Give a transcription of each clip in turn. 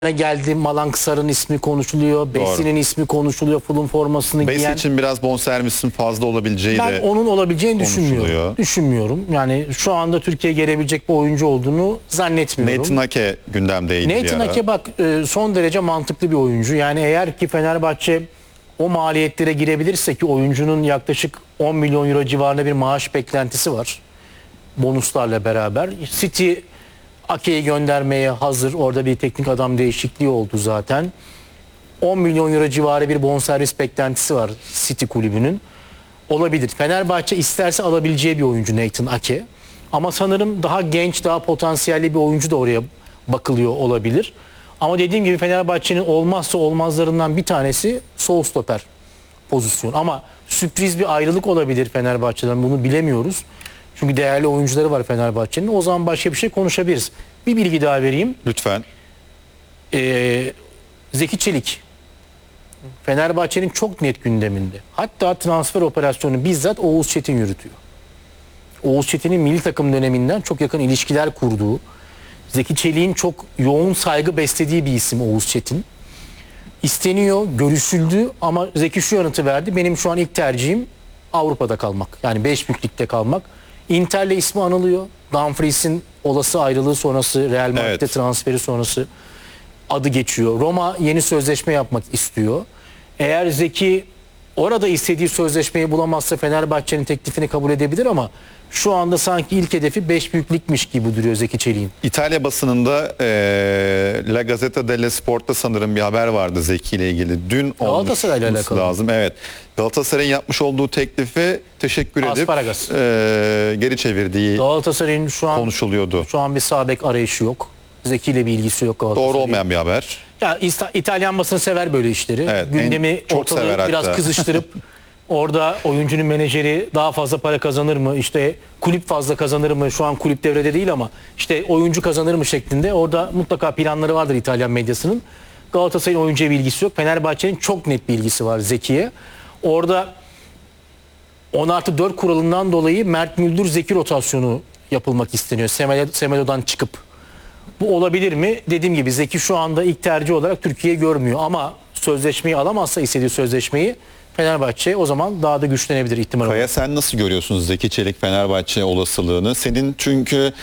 geldi, Malankısar'ın ismi konuşuluyor, Bessi'nin ismi konuşuluyor, Fulham formasını Bessi giyen. için biraz bonservisin fazla olabileceği Ben de onun olabileceğini konuşuluyor. düşünmüyorum. Yani şu anda Türkiye'ye gelebilecek bir oyuncu olduğunu zannetmiyorum. Nathan Ake gündemdeydi bir Nathan ara. Ake bak son derece mantıklı bir oyuncu. Yani eğer ki Fenerbahçe o maliyetlere girebilirse, ki oyuncunun yaklaşık 10 milyon euro civarında bir maaş beklentisi var. Bonuslarla beraber. City Ake'yi göndermeye hazır. Orada bir teknik adam değişikliği oldu zaten. 10 milyon euro civarı bir bonservis beklentisi var City kulübünün. Olabilir. Fenerbahçe isterse alabileceği bir oyuncu Nathan Ake. Ama sanırım daha genç, daha potansiyelli bir oyuncu da oraya bakılıyor olabilir. Ama dediğim gibi Fenerbahçe'nin olmazsa olmazlarından bir tanesi sol stoper pozisyon. Ama sürpriz bir ayrılık olabilir Fenerbahçe'den, bunu bilemiyoruz. Çünkü değerli oyuncuları var Fenerbahçe'nin. O zaman başka bir şey konuşabiliriz. Bir bilgi daha vereyim. Lütfen. Zeki Çelik Fenerbahçe'nin çok net gündeminde. Hatta transfer operasyonu bizzat Oğuz Çetin yürütüyor. Oğuz Çetin'in milli takım döneminden çok yakın ilişkiler kurduğu, Zeki Çelik'in çok yoğun saygı beslediği bir isim Oğuz Çetin. İsteniyor, görüşüldü ama Zeki şu yanıtı verdi: benim şu an ilk tercihim Avrupa'da kalmak. Yani 5 büyük ligde kalmak. Inter'le ismi anılıyor. Dumfries'in olası ayrılığı sonrası, Real Madrid'de transferi sonrası adı geçiyor. Roma yeni sözleşme yapmak istiyor. Eğer Zeki orada istediği sözleşmeyi bulamazsa Fenerbahçe'nin teklifini kabul edebilir ama şu anda sanki ilk hedefi 5 büyük ligmiş gibi duruyor Zeki Çelik'in. İtalya basınında La Gazzetta dello Sport'ta sanırım bir haber vardı Zeki ile ilgili. Dün Galatasaray'la alakalı. lazım. Evet. Galatasaray'ın yapmış olduğu teklife teşekkür edip geri çevirdiği Galatasaray'ın şu an konuşuluyordu. Şu an bir sağ bek arayışı yok. Zeki ile bir ilgisi yok Galatasaray'ın. Doğru olmayan bir haber. Ya İtalyan basını sever böyle işleri. Evet, gündemi çok ortalığı sever biraz hatta. kızıştırıp orada oyuncunun menajeri daha fazla para kazanır mı? İşte kulüp fazla kazanır mı? Şu an kulüp devrede değil ama işte oyuncu kazanır mı şeklinde. Orada mutlaka planları vardır İtalyan medyasının. Galatasaray'ın oyuncuya bir ilgisi yok. Fenerbahçe'nin çok net bir ilgisi var Zeki'ye. Orada 10+4 kuralından dolayı Mert Müldür Zeki rotasyonu yapılmak isteniyor. Semedo'dan çıkıp. Bu olabilir mi? Dediğim gibi Zeki şu anda ilk tercih olarak Türkiye görmüyor ama sözleşmeyi alamazsa, istediği sözleşmeyi, Fenerbahçe o zaman daha da güçlenebilir ihtimal olarak. Kaya, sen nasıl görüyorsun Zeki Çelik Fenerbahçe olasılığını? Senin çünkü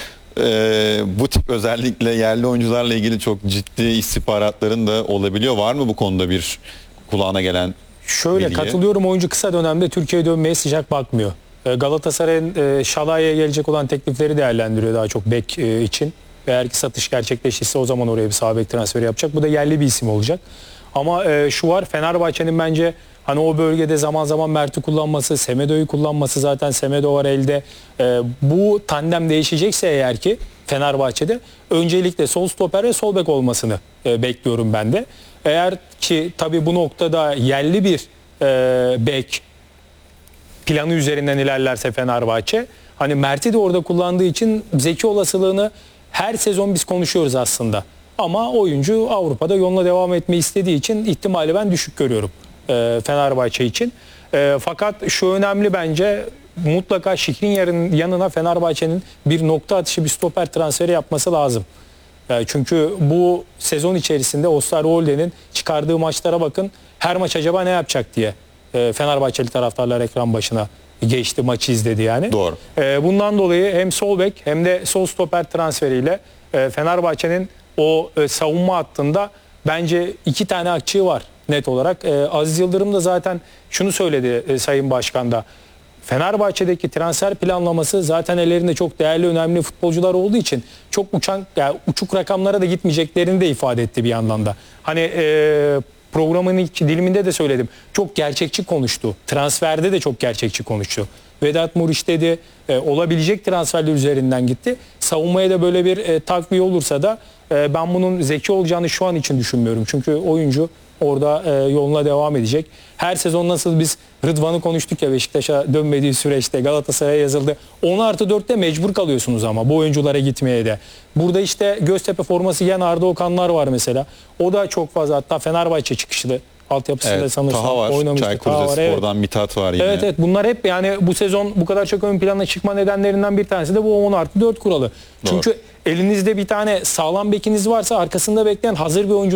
bu tip özellikle yerli oyuncularla ilgili çok ciddi istihbaratların da olabiliyor. Var mı bu konuda bir kulağına gelen Şöyle bilgi? Katılıyorum, oyuncu kısa dönemde Türkiye'ye dönmeye sıcak bakmıyor. Galatasaray'ın Şalay'a gelecek olan teklifleri değerlendiriyor daha çok bek için. Eğer ki satış gerçekleşirse o zaman oraya bir sağ bek transferi yapacak. Bu da yerli bir isim olacak. Ama şu var, Fenerbahçe'nin bence hani o bölgede zaman zaman Mert'i kullanması, Semedo'yu kullanması, zaten Semedo var elde. Bu tandem değişecekse eğer ki Fenerbahçe'de öncelikle sol stoper ve sol bek olmasını bekliyorum ben de. Eğer ki tabii bu noktada yerli bir bek planı üzerinden ilerlerse Fenerbahçe, hani Mert'i de orada kullandığı için Zeki olasılığını her sezon biz konuşuyoruz aslında. Ama oyuncu Avrupa'da yoluna devam etmeyi istediği için ihtimali ben düşük görüyorum Fenerbahçe için. Fakat şu önemli bence, mutlaka Şikrin yanına Fenerbahçe'nin bir nokta atışı bir stoper transferi yapması lazım. Çünkü bu sezon içerisinde Osterwolde'nin çıkardığı maçlara bakın. Her maç acaba ne yapacak diye Fenerbahçeli taraftarlar ekran başına geçti, maçı izledi yani. Doğru. Bundan dolayı hem sol bek hem de sol stoper transferiyle Fenerbahçe'nin o savunma hattında bence 2 tane açığı var net olarak. Aziz Yıldırım da zaten şunu söyledi Sayın Başkan da. Fenerbahçe'deki transfer planlaması zaten ellerinde çok değerli, önemli futbolcular olduğu için çok uçuk rakamlara da gitmeyeceklerini de ifade etti bir yandan da. Hani programın ilk diliminde de söyledim. Çok gerçekçi konuştu. Transferde de çok gerçekçi konuştu. Vedat Muriç dedi, olabilecek transferler üzerinden gitti. Savunmaya da böyle bir takviye olursa da ben bunun Zeki olacağını şu an için düşünmüyorum. Çünkü oyuncu orada yoluna devam edecek. Her sezon nasıl biz Rıdvan'ı konuştuk ya, Beşiktaş'a dönmediği süreçte Galatasaray'a yazıldı. 10+4'te mecbur kalıyorsunuz ama bu oyunculara gitmeye de. Burada işte Göztepe forması giyen Arda Okanlar var mesela. O da çok fazla, hatta Fenerbahçe çıkışlı. Altyapısında sanırsam Taha var. oynamıştı. Çaykur Taha var, Rizespor'dan Mithat var yine. Evet bunlar hep yani bu sezon bu kadar çok ön plana çıkma nedenlerinden bir tanesi de bu 10+4 kuralı. Çünkü elinizde bir tane sağlam bekiniz varsa arkasında bekleyen hazır bir oyuncu